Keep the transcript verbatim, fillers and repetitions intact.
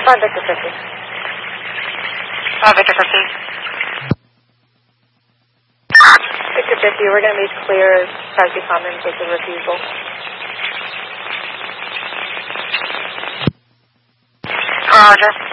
five Victor fifty. five Victor fifty. Victor fifty, we're going to be clear as Taxi Commons with the refusal. Roger.